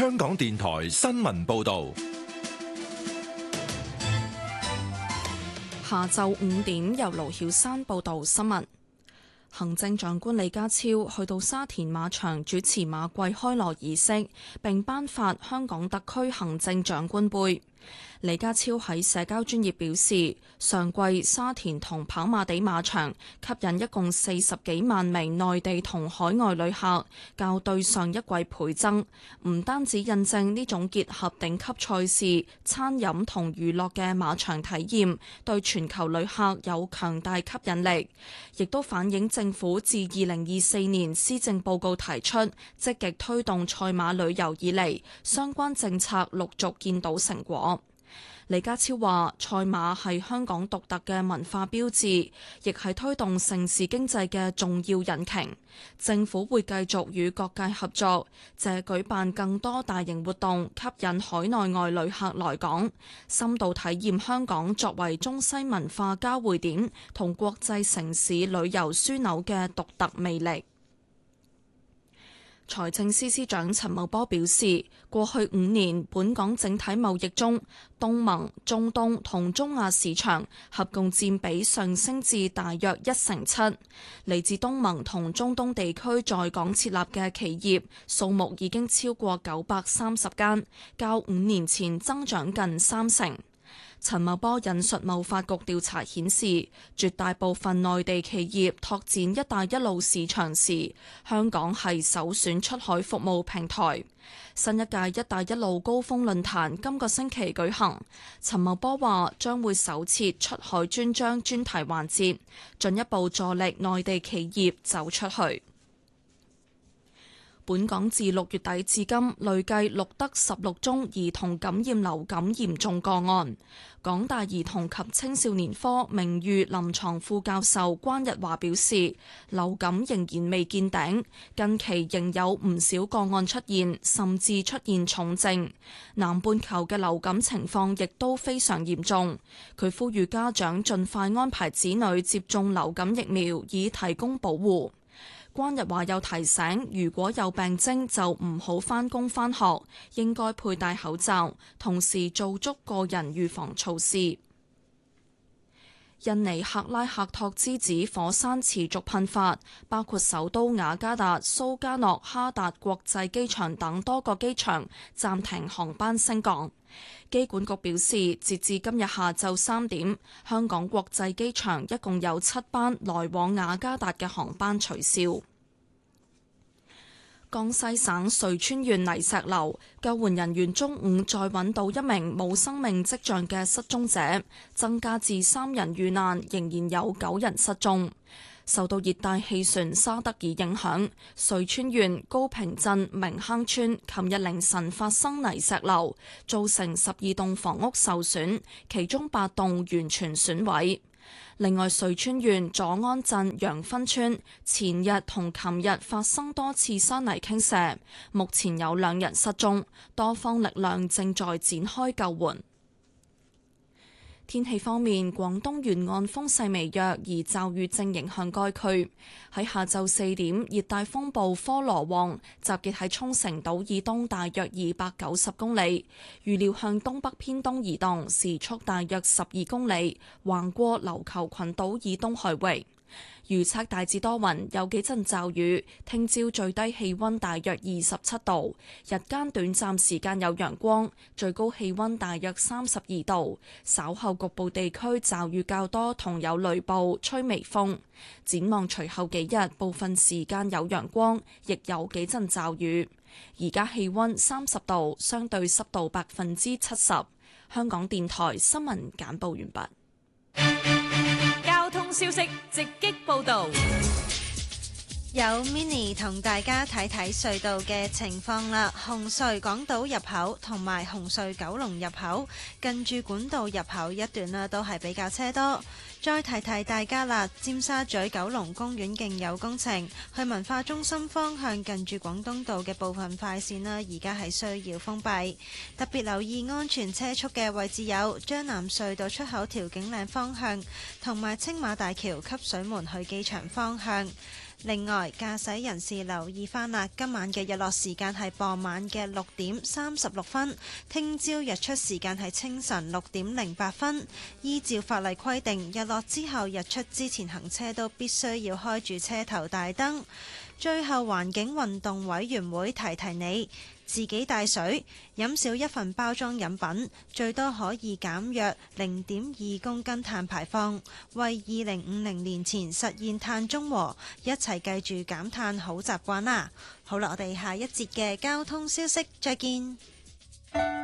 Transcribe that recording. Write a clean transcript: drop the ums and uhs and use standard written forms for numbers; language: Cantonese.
香港電台新聞報道。 下晝5點，由盧曉珊報道新聞。行政長官李家超去到沙田馬場主持馬季開鑼儀式，並頒發香港特區行政長官杯。李家超喺社交專頁表示，上季沙田同跑馬地馬場吸引一共40幾萬名內地同海外旅客，較對上一季倍增。唔單止印證呢種結合頂級賽事、餐飲同娛樂嘅馬場體驗對全球旅客有強大吸引力，亦都反映政府自2024年施政報告提出積極推動賽馬旅遊以嚟，相關政策陸續見到成果。李家超話：賽馬係香港獨特嘅文化標誌，亦係推動城市經濟嘅重要引擎。政府會繼續與各界合作，借舉辦更多大型活動，吸引海內外旅客來港，深度體驗香港作為中西文化交匯點同國際城市旅遊樞紐嘅獨特魅力。財政司司長陳茂波表示，過去5年本港整體貿易中，東盟、中東同中亞市場合共佔比上升至大約7%。嚟自東盟同中東地區在港設立嘅企業數目已經超過930間，較5年前增長近30%。陳茂波引述貿發局調查顯示，絕大部分內地企業拓展一帶一路市場時，香港係首選出海服務平台。新一屆一帶一路高峰論壇今個星期舉行，陳茂波話將會首設出海專章專題環節，進一步助力內地企業走出去。本港自6月底至今累計錄得16宗兒童感染流感嚴重個案。港大兒童及青少年科名譽臨床副教授關日華表示，流感仍然未見頂，近期仍有唔少個案出現，甚至出現重症。南半球嘅流感情況亦都非常嚴重。佢呼籲家長盡快安排子女接種流感疫苗，以提供保護。關日華又提醒，如果有病徵就唔好返工返學，應該佩戴口罩，同時做足個人預防措施。印尼克拉克托之子火山持續噴發，包括首都雅加達、蘇加諾哈達國際機場等多個機場暫停航班升降。機管局表示，截至今日下晝3點，香港國際機場一共有7班來往雅加達嘅航班取消。江西省瑞川縣泥石流，救援人員中午再揾到一名冇生命跡象嘅失蹤者，增加至3人遇難，仍然有9人失蹤。受到熱帶氣旋沙德爾影響，瑞川縣高平鎮明坑村琴日凌晨發生泥石流，造成12棟房屋受損，其中8棟完全損毀。另外，瑞川縣左安鎮楊芬村前日同琴日發生多次山泥傾瀉，目前有2人失蹤，多方力量正在展開救援。天氣方面，廣東沿岸風勢微弱，而驟雨正影響該區。喺下晝4點，熱帶風暴科羅旺集結喺沖繩島以東大約290公里，預料向東北偏東移動，時速大約12公里，橫過琉球群島以東海域。預測大致多雲，有幾陣驟雨。聽朝最低氣溫大約27度，日間短暫時間有陽光，最高氣溫大約32度。稍後局部地區驟雨較多，同有雷暴，吹微風。展望隨後幾日，部分時間有陽光，亦有幾陣驟雨。而家氣溫30度，相對濕度70%。香港電台新聞簡報完畢。 交通消息直擊報道， 有 Mini 同大家睇睇隧道嘅情況啦。紅隧港島入口同埋紅隧九龍入口近住管道入口一段啦，都係比較車多。再提提大家啦，尖沙咀九龍公園徑有工程，去文化中心方向近住廣東道嘅部分快線啦，而家係需要封閉。特別留意安全車速嘅位置有將南隧道出口調景嶺方向，同埋青馬大橋汲水門去機場方向。 另外，駕駛人士留意返啦，今晚嘅日落時間係傍晚嘅6:36，聽朝日出時間係清晨6:08。依照法例規定，日落之後日出之前行車都必須要開住車頭大燈。最後，環境運動委員會提提你，自己帶水，飲少一份包裝飲品，最多可以減約0.2公斤碳排放，為2050年前實現碳中和，一齊記住減碳好習慣啦！好啦，我哋下一節嘅交通消息再見。